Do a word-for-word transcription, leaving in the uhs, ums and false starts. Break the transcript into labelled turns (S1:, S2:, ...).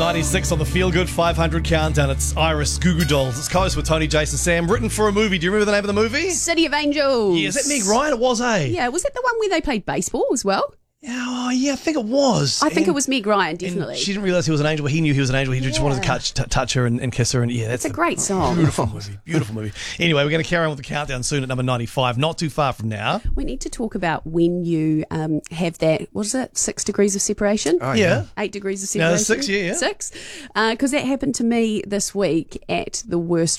S1: ninety-six on the Feel Good five hundred countdown. It's Iris Goo Goo Dolls. It's co-host with Tony, Jason, Sam. Written for a movie. Do you remember the name of the movie?
S2: City of Angels.
S1: Yeah, is that Meg Ryan? It was, eh?
S2: Yeah, was it the one where they played baseball as well?
S1: Oh, yeah, I think it was.
S2: I think
S1: and,
S2: it was Meg Ryan, definitely.
S1: She didn't realise he was an angel, but he knew he was an angel. He just
S2: Yeah.
S1: wanted to touch, t- touch her and, and kiss her. And yeah, that's
S2: It's a great song.
S1: Beautiful movie. Beautiful movie. Anyway, we're going to carry on with the countdown soon at number ninety-five. Not too far from now.
S2: We need to talk about when you um, have that, what is it, six degrees of separation?
S1: Oh, yeah.
S2: Eight degrees of
S1: No,
S2: separation?
S1: six, yeah, yeah.
S2: Six. Because uh, that happened to me this week at the worst